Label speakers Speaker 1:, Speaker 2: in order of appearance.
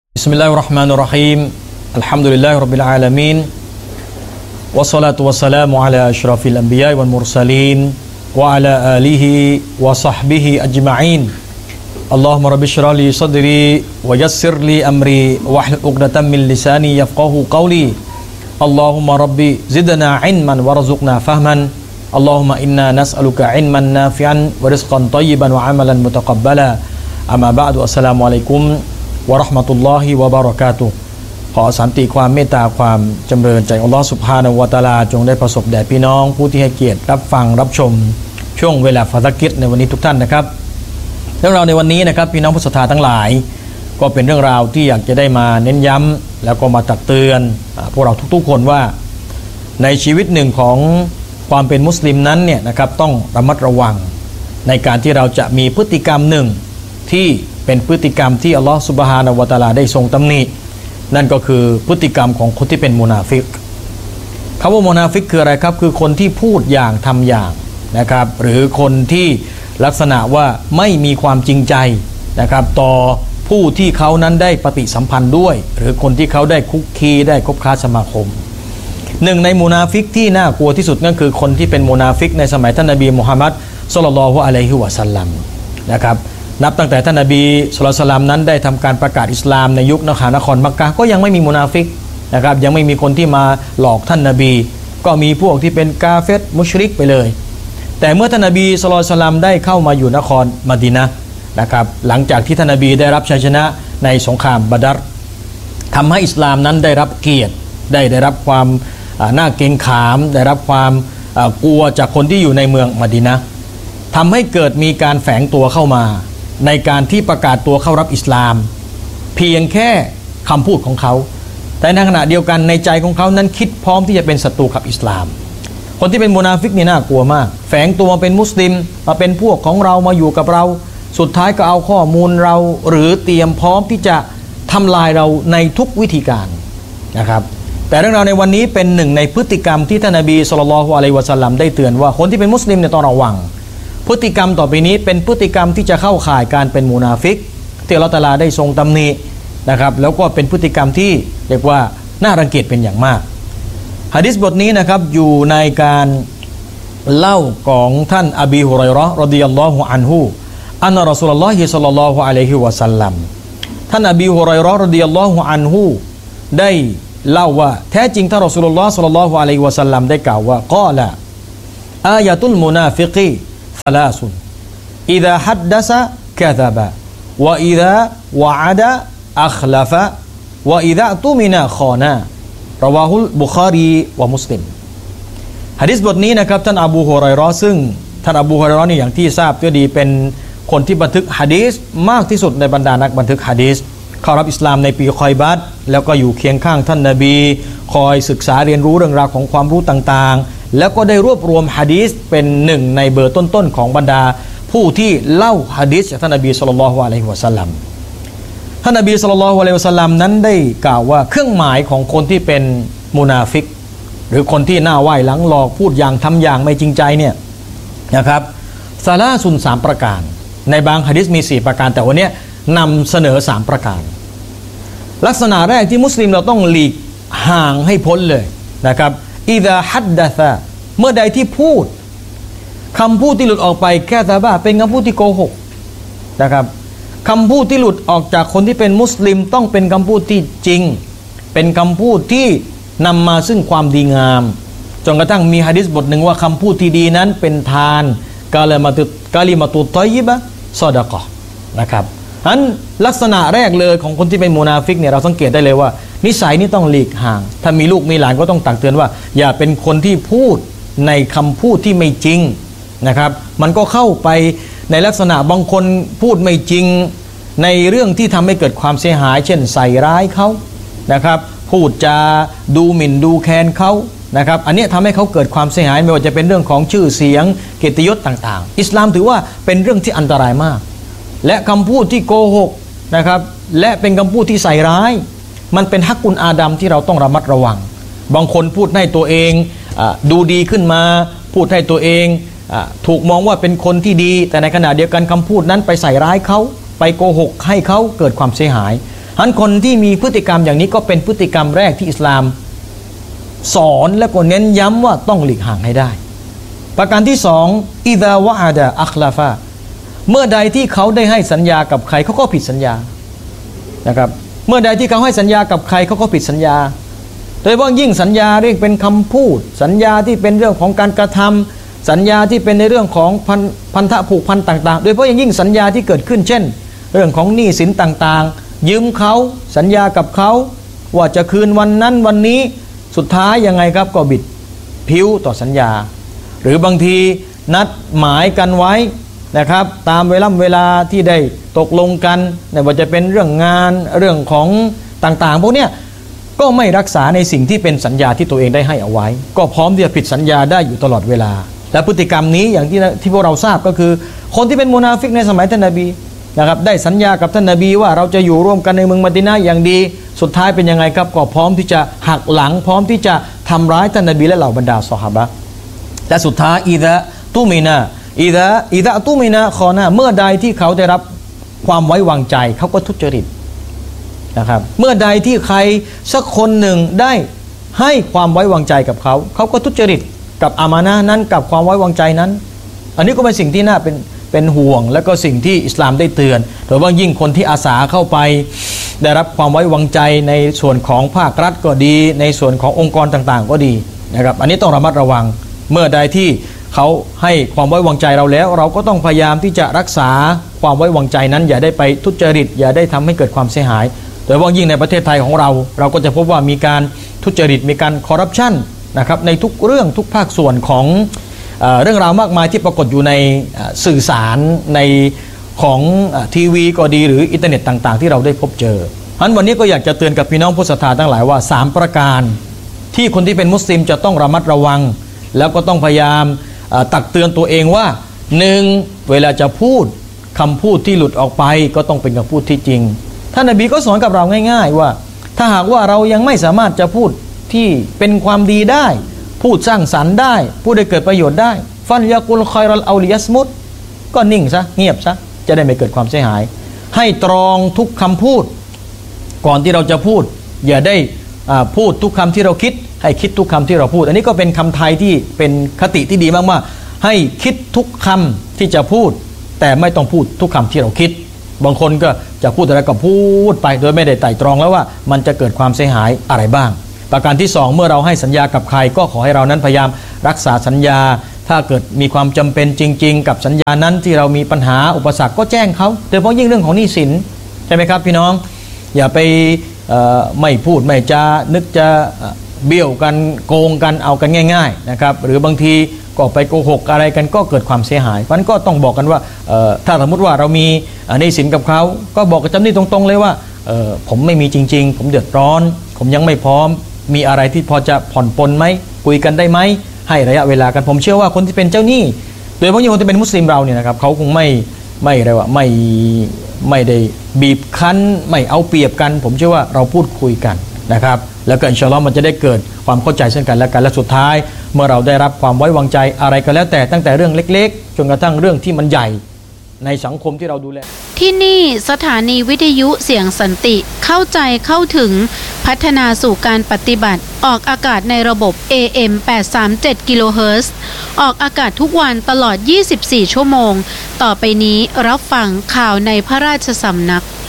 Speaker 1: Bismillahirrahmanirrahim. Alhamdulillahirabbil alamin. Wassalatu wassalamu ala asyrafil anbiya'i wal mursalin wa ala alihi wa sahbihi ajma'in. Allahumma rabbi shrah li sadri wa yassir li amri wahlul 'uqdatam min lisani yafqahu qawli. Allahumma rabbi zidna 'ilman warzuqna fahman. Allahumma inna nas'aluka 'ilman nafi'an wa rizqan thayyiban wa 'amalan mutaqabbala. Amma ba'du. Assalamualaikum warahmatullahi wabarakatuh ขอสันติความเมตตาความจำเริญใจอัลลอฮฺซุบฮานะฮูวะตะอาลาจงได้ประสบแด่พี่น้องผู้ที่ให้เกียรติรับฟังรับชมช่วงเวลาฟาซากิรในวันนี้ทุกท่านนะครับเรื่องราวในวันนี้นะครับพี่น้องผู้ศรัทธาทั้งหลายก็เป็นเรื่องราวที่อยากจะได้มาเน้นย้ำแล้วก็มาตักเตือนพวกเราทุกๆคนว่าในชีวิตหนึ่งของความเป็นมุสลิมนั้นเนี่ยนะครับต้องระมัดระวังในการที่เราจะมีพฤติกรรมหนึ่งที่เป็นพฤติกรรมที่อัลลอฮฺซุบฮานะฮูวะตะอาลาได้ทรงตำหนินั่นก็คือพฤติกรรมของคนที่เป็นมุนาฟิกคำว่ามุนาฟิกคืออะไรครับคือคนที่พูดอย่างทำอย่างนะครับหรือคนที่ลักษณะว่าไม่มีความจริงใจนะครับต่อผู้ที่เขานั้นได้ปฏิสัมพันธ์ด้วยหรือคนที่เขาได้คุกคีได้คบค้าสมาคมหนึ่งในมุนาฟิกที่น่ากลัวที่สุดนั่นคือคนที่เป็นมุนาฟิกในสมัยท่านนบีมุฮัมมัดศ็อลลัลลอฮุอะลัยฮิวะซัลลัมนะครับนับตั้งแต่ท่านนบีศ็อลลัลลอฮุอะลัยฮิวะซัลลัมนั้นได้ทำการประกาศอิสลามในยุคนครมักกะฮ์ก็ยังไม่มีมุนาฟิกนะครับยังไม่มีคนที่มาหลอกท่านนบีก็มีพวกที่เป็นกาเฟรมุชริกไปเลยแต่เมื่อท่านนบีศ็อลลัลลอฮุอะลัยฮิวะซัลลัมได้เข้ามาอยู่นครมะดีนะห์นะครับหลังจากที่ท่านนบีได้รับชัยชนะในสงครามบะดัรทำให้อิสลามนั้นได้รับเกียรติได้รับความน่าเกรงขามได้รับความกลัวจากคนที่อยู่ในเมืองมะดีนะห์ทำให้เกิดมีการแฝงตัวเข้ามาในการที่ประกาศตัวเข้ารับอิสลามเพียงแค่คำพูดของเขาแต่ในขณะเดียวกันในใจของเขานั้นคิดพร้อมที่จะเป็นศัตรูกับอิสลามคนที่เป็นมุนาฟิกนี่น่ากลัวมากแฝงตัวเป็นมุสลิมมาเป็นพวกของเรามาอยู่กับเราสุดท้ายก็เอาข้อมูลเราหรือเตรียมพร้อมที่จะทำลายเราในทุกวิธีการนะครับแต่เรื่องราวในวันนี้เป็นหนึ่งในพฤติกรรมที่ท่านนบีศ็อลลัลลอฮุอะลัยฮิวะซัลลัมได้เตือนว่าคนที่เป็นมุสลิมเนี่ยต้องระวังพฤติกรรมต่อไปนี้เป็นพฤติกรรมที่จะเข้าข่ายการเป็นมุนาฟิกที่อัลเลาะห์ตะอาลาได้ทรงตำหนินะครับแล้วก็เป็นพฤติกรรมที่เรียกว่าน่ารังเกียจเป็นอย่างมากหะดีษบทนี้นะครับอยู่ในการเล่าของท่านอบีฮุรอยเราะห์รอฎิยัลลอฮุอันฮุอันนะรอซูลุลลอฮิศ็อลลัลลอฮุอะลัยฮิวะซัลลัมท่านอบีฮุรอยเราะห์รอฎิยัลลอฮุอันฮุได้เล่าว่าแท้จริงท่านรอซูลุลลอฮ์ศ็อลลัลลอฮุอะลัยฮิวะซัลลัมได้กล่าวว่ากอละอายะตุลมุนาฟิกีثلاث إذا حدث كذب وإذا وعد أخلف وإذا اؤتمن خان رواه البخاري ومسلم หะดีษบทนี้นะครับท่านอบูฮุรอยเราะห์ซึ่งท่านอบูฮุรอยเราะห์นี่อย่างที่ทราบก็ดีเป็นคนที่บันทึกหะดีษมากที่สุดในบรรดานักบันทึกหะดีษเข้ารับอิสลามในปีคอยบัตแล้วก็อยู่เคียงข้างท่านนบีคอยศึกษาเรียนรู้เรื่องราวของความรู้ต่างๆแล้วก็ได้รวบรวมหะดีษเป็นหนึ่งในเบอร์ต้นๆของบรรดาผู้ที่เล่าหะดีษจากท่านนบีศ็อลลัลลอฮุอะลัยฮิวะซัลลัมท่านนบีศ็อลลัลลอฮุอะลัยฮิวะซัลลัมนั้นได้กล่าวว่าเครื่องหมายของคนที่เป็นมุนาฟิกหรือคนที่หน้าไหว้หลังหลอกพูดอย่างทำอย่างไม่จริงใจเนี่ยนะครับซาลาซุน3ประการในบางหะดีษมี4ประการแต่วันนี้นำเสนอ3ประการลักษณะแรกที่มุสลิมเราต้องหลีกห่างให้พ้นเลยนะครับอิซาฮัดดะซะเมื่อใดที่พูดคำพูดที่หลุดออกไปแค่ซะบะเป็นคำพูดที่โกหกนะครับคำพูดที่หลุดออกจากคนที่เป็นมุสลิมต้องเป็นคำพูดที่จริงเป็นคำพูดที่นำมาซึ่งความดีงามจนกระทั่งมีหะดีษบทหนึ่งว่าคำพูดที่ดีนั้นเป็นทานกาลิมาตุฏอยยิบะซอดะกะฮ์นะครับนั้นลักษณะแรกเลยของคนที่เป็นมุนาฟิกเนี่ยเราสังเกตได้เลยว่านิสัยนี้ต้องหลีกห่างถ้ามีลูกมีหลานก็ต้องตักเตือนว่าอย่าเป็นคนที่พูดในคำพูดที่ไม่จริงนะครับมันก็เข้าไปในลักษณะบางคนพูดไม่จริงในเรื่องที่ทำให้เกิดความเสียหายเช่นใส่ร้ายเขานะครับพูดจาดูหมิ่นดูแคลนเขานะครับอันนี้ทำให้เขาเกิดความเสียหายไม่ว่าจะเป็นเรื่องของชื่อเสียงเกียรติยศต่างๆอิสลามถือว่าเป็นเรื่องที่อันตรายมากและคำพูดที่โกหกนะครับและเป็นคำพูดที่ใส่ร้ายมันเป็นฮักกุลอาดัมที่เราต้องระมัดระวังบางคนพูดให้ตัวเองดูดีขึ้นมาพูดให้ตัวเองถูกมองว่าเป็นคนที่ดีแต่ในขณะเดียวกันคำพูดนั้นไปใส่ร้ายเขาไปโกหกให้เขาเกิดความเสียหายฉะนั้นคนที่มีพฤติกรรมอย่างนี้ก็เป็นพฤติกรรมแรกที่อิสลามสอนและก็เน้นย้ำว่าต้องหลีกห่างให้ได้ประการที่สองอิซาวะอาดะอัคลาฟะเมื่อใดที่เขาได้ให้สัญญากับใครเขาก็ผิดสัญญานะครับเมื่อใดที่เขาให้สัญญากับใครเขาก็ผิดสัญญาโดยเฉพาะยิ่งสัญญาเรียกเป็นคำพูดสัญญาที่เป็นเรื่องของการกระทำสัญญาที่เป็นในเรื่องของพันธะผูกพันต่างๆโดยเฉพาะยิ่งสัญญาที่เกิดขึ้นเช่นเรื่องของหนี้สินต่างๆยืมเขาสัญญากับเขาว่าจะคืนวันนั้นวันนี้สุดท้ายยังไงครับก็บิดผิวต่อสัญญาหรือบางทีนัดหมายกันไว้นะครับตามเวลาที่ได้ตกลงกันไม่ว่าจะเป็นเรื่องงานเรื่องของต่างๆพวกเนี้ยก็ไม่รักษาในสิ่งที่เป็นสัญญาที่ตัวเองได้ให้เอาไว้ก็พร้อมที่จะผิดสัญญาได้อยู่ตลอดเวลาและพฤติกรรมนี้อย่างที่พวกเราทราบก็คือคนที่เป็นมุนาฟิกในสมัยท่านนบีนะครับได้สัญญากับท่านนบีว่าเราจะอยู่ร่วมกันในเมืองมะดีนะห์อย่างดีสุดท้ายเป็นยังไงครับก็พร้อมที่จะหักหลังพร้อมที่จะทำร้ายท่านนบีและเหล่าบรรดาซอฮาบะห์และสุดท้ายอิซะตุมินะตุมินะคอนะเมื่อใดที่เขาได้รับความไว้วางใจเขาก็ทุจริตนะครับเมื่อใดที่ใครสักคนหนึ่งได้ให้ความไว้วางใจกับเขาเขาก็ทุจริตกับอามานะห์นั้นกับความไว้วางใจนั้นอันนี้ก็เป็นสิ่งที่น่าเป็นห่วงและก็สิ่งที่อิสลามได้เตือนโดยเฉพาะยิ่งคนที่อาสาเข้าไปได้รับความไว้วางใจในส่วนของภาครัฐก็ดีในส่วนขององค์กรต่างๆก็ดีนะครับอันนี้ต้องระมัดระวังเมื่อใดที่เขาให้ความไว้วางใจเราแล้วเราก็ต้องพยายามที่จะรักษาความไว้วางใจนั้นอย่าได้ไปทุจริตอย่าได้ทำให้เกิดความเสียหายโดยเฉพาะยิ่งในประเทศไทยของเราก็จะพบว่ามีการทุจริตมีการคอร์รัปชันนะครับในทุกเรื่องทุกภาคส่วนของเรื่องราวมากมายที่ปรากฏอยู่ในสื่อสารในของทีวีก็ดีหรืออินเทอร์เน็ตต่างๆที่เราได้พบเจอฉะนั้นวันนี้ก็อยากจะเตือนกับพี่น้องผู้ศรัทธาทั้งหลายว่า3ประการที่คนที่เป็นมุสลิมจะต้องระมัดระวังแล้วก็ต้องพยายามตักเตือนตัวเองว่า 1. เวลาจะพูดคำพูดที่หลุดออกไปก็ต้องเป็นคำพูดที่จริงท่านนบีก็สอนกับเราง่ายๆว่าถ้าหากว่าเรายังไม่สามารถจะพูดที่เป็นความดีได้พูดสร้างสรรค์ได้พูดให้เกิดประโยชน์ได้ฟันยากุลคอยรัลเอาลิยัสมุตก็นิ่งซะเงียบซะจะได้ไม่เกิดความเสียหายให้ตรองทุกคำพูดก่อนที่เราจะพูดอย่าได้พูดทุกคำที่เราคิดให้คิดทุกคำที่เราพูดอันนี้ก็เป็นคำไทยที่เป็นคติที่ดีมากๆให้คิดทุกคำที่จะพูดแต่ไม่ต้องพูดทุกคำที่เราคิดบางคนก็จะพูดอะไรก็พูดไปโดยไม่ได้ไตร่ตรองแล้วว่ามันจะเกิดความเสียหายอะไรบ้างประการที่2เมื่อเราให้สัญญากับใครก็ขอให้เรานั้นพยายามรักษาสัญญาถ้าเกิดมีความจำเป็นจริงๆกับสัญญานั้นที่เรามีปัญหาอุปสรรคก็แจ้งเขาโดยเฉพาะยิ่งเรื่องของหนี้สินใช่ไหมครับพี่น้องอย่าไปไม่พูดไม่จานึกจะเบี้ยวกันโกงกันเอากันง่ายๆนะครับหรือบางทีก็ไปโกหกอะไรกันก็เกิดความเสียหายเพราะนั้นก็ต้องบอกกันว่าถ้าสมมติว่าเรามีหนี้สินกับเขาก็บอกกับเจ้าหนี้ตรงๆเลยว่าผมไม่มีจริงๆผมเดือดร้อนผมยังไม่พร้อมมีอะไรที่พอจะผ่อนปลนไหมคุยกันได้ไหมให้ระยะเวลากันผมเชื่อว่าคนที่เป็นเจ้าหนี้โดยเฉพาะยิ่งคนที่เป็นมุสลิมเราเนี่ยนะครับเขาคงไม่อะไรวะไม่ได้บีบคั้นไม่เอาเปรียบกันผมเชื่อว่าเราพูดคุยกันนะครับแล้วก็อินชาอัลเลาะห์มันจะได้เกิดความเข้าใจซึ่งกันและกันและสุดท้ายเมื่อเราได้รับความไว้วางใจอะไรก็แล้วแต่ตั้งแต่เรื่องเล็กๆจนกระทั่งเรื่องที่มันใหญ่ในสังคมที่เราดูแล
Speaker 2: ที่นี่สถานีวิทยุเสียงสันติเข้าใจเข้าถึงพัฒนาสู่การปฏิบัติออกอากาศในระบบ AM 837 กิโลเฮิรตซ์ออกอากาศทุกวันตลอด24 ชั่วโมงต่อไปนี้รับฟังข่าวในพระราชสำนัก